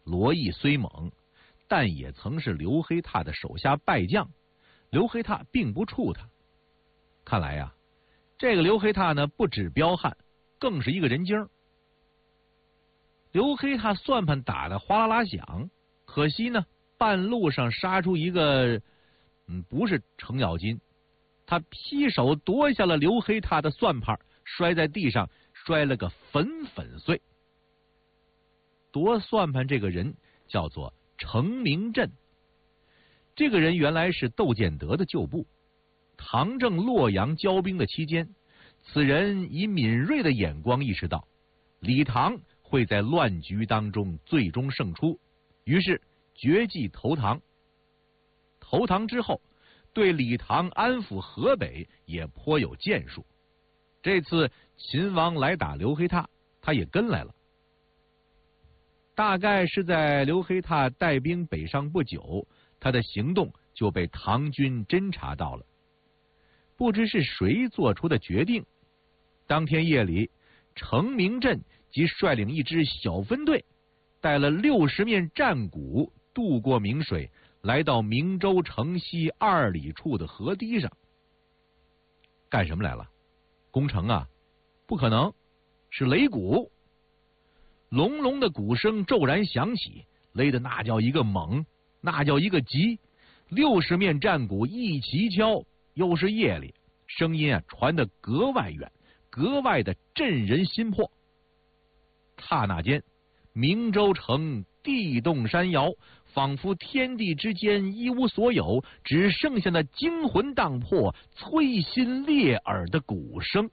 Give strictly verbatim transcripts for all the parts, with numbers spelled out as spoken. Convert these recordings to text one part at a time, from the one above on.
罗毅虽猛，但也曾是刘黑闼的手下败将，刘黑闼并不怵他。看来呀、啊，这个刘黑闼呢，不止彪悍，更是一个人精。刘黑闼算盘打得哗啦啦响，可惜呢，半路上杀出一个，嗯，不是程咬金，他劈手夺下了刘黑闼的算盘，摔在地上，摔了个粉粉碎。夺算盘这个人叫做程明镇，这个人原来是窦建德的旧部。唐正洛阳交兵的期间，此人以敏锐的眼光意识到李唐会在乱局当中最终胜出，于是决计投唐。投唐之后，对李唐安抚河北也颇有建树。这次秦王来打刘黑闼，他也跟来了。大概是在刘黑闼带兵北上不久，他的行动就被唐军侦察到了。不知是谁做出的决定，当天夜里，程明镇即率领一支小分队，带了六十面战鼓，渡过明水，来到明州城西二里处的河堤上。干什么来了？攻城啊？不可能，是擂鼓。隆隆的鼓声骤然响起，擂得那叫一个猛，那叫一个急。六十面战鼓一齐敲，又是夜里，声音啊传得格外远，格外的震人心魄。刹那间，明州城地动山摇，仿佛天地之间一无所有，只剩下那惊魂荡魄、摧心裂耳的鼓声。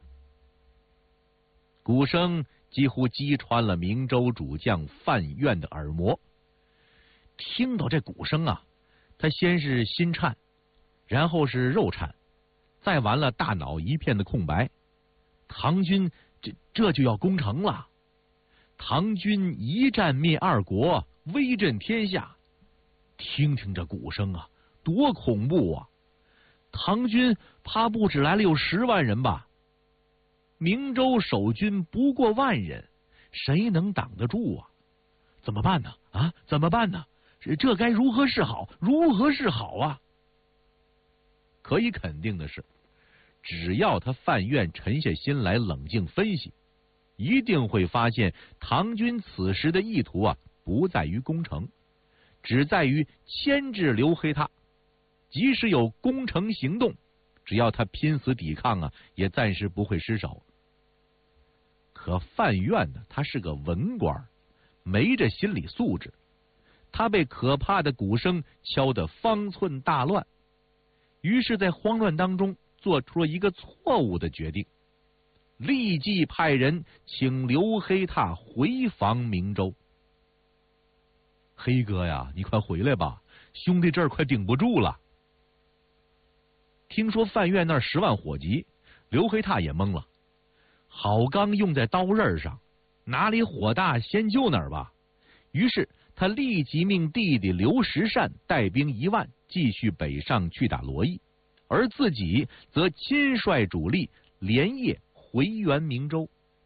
鼓声几乎击穿了明州主将范愿的耳膜。听到这鼓声啊，他先是心颤，然后是肉颤，再完了大脑一片的空白。唐军这这就要攻城了，唐军一战灭二国，威震天下。听听这鼓声啊，多恐怖啊！唐军怕不止来了有十万人吧？明州守军不过万人，谁能挡得住啊？怎么办呢？啊，怎么办呢？这该如何是好？如何是好啊？可以肯定的是，只要他范愿沉下心来冷静分析，一定会发现唐军此时的意图啊，不在于攻城，只在于牵制刘黑闼。即使有攻城行动，只要他拼死抵抗啊，也暂时不会失手。可范愿呢，他是个文官，没这心理素质。他被可怕的鼓声敲得方寸大乱，于是，在慌乱当中做出了一个错误的决定，立即派人请刘黑闼回防明州。黑哥呀，你快回来吧，兄弟这儿快顶不住了。听说范愿那儿十万火急，刘黑闼也懵了。好钢用在刀刃上，哪里火大先救哪儿吧。于是他立即命弟弟刘石善带兵一万，继续北上去打罗毅，而自己则亲率主力连夜回援明州。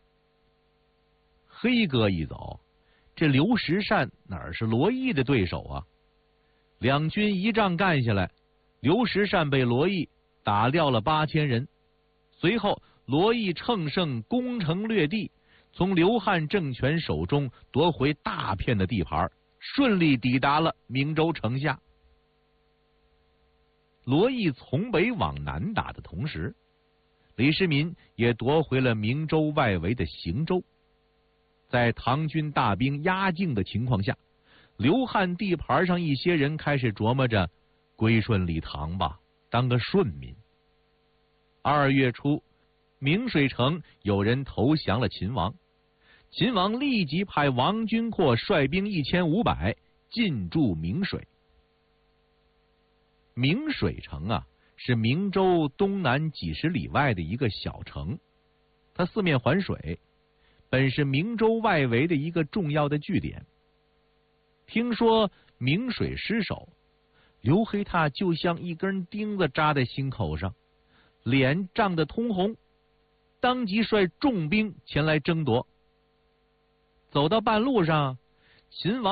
黑哥一走，这刘石善哪是罗毅的对手啊？两军一仗干下来，刘石善被罗毅打掉了八千人。随后罗毅乘胜攻城略地，从刘汉政权手中夺回大片的地盘，顺利抵达了明州城下。罗毅从北往南打的同时，李世民也夺回了明州外围的邢州。在唐军大兵压境的情况下，刘汉地盘上一些人开始琢磨着归顺李唐吧，当个顺民。二月初，明水城有人投降了秦王，秦王立即派王君阔率兵一千五百进驻明水。明水城啊，是明州东南几十里外的一个小城，它四面环水，本是明州外围的一个重要的据点。听说明水失守，刘黑闼就像一根钉子扎在心口上，脸涨得通红，当即率重兵前来争夺。走到半路上，秦王